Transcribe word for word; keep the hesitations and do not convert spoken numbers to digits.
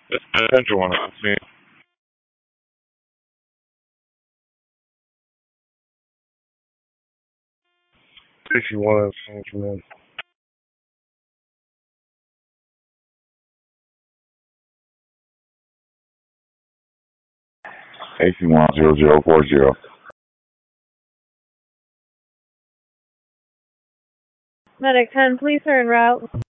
It's Central one. I see. sixty-one Central. A C one zero zero four zero. Medic ten, police are en route.